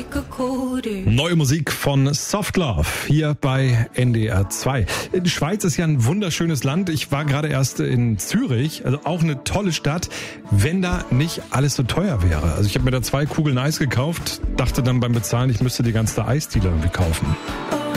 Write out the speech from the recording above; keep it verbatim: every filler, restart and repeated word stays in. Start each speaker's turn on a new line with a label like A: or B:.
A: Neue Musik von Soft Love hier bei N D R zwei. Die Schweiz ist ja ein wunderschönes Land. Ich war gerade erst in Zürich, also auch eine tolle Stadt, wenn da nicht alles so teuer wäre. Also ich habe mir da zwei Kugeln Eis gekauft, dachte dann beim Bezahlen, ich müsste die ganze Eisdiele irgendwie kaufen.